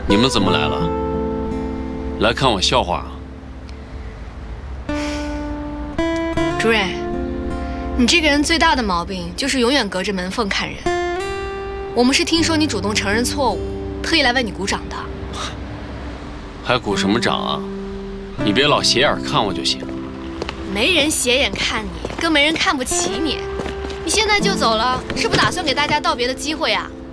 你们怎么来了？来看我笑话啊？ 朱瑞，你这个人最大的毛病就是永远隔着门缝看人。我们是听说你主动承认错误，特意来为你鼓掌的。 还鼓什么掌啊？你别老斜眼看我就行。 没人斜眼看你，更没人看不起你。你现在就走了，是不打算给大家道别的机会啊？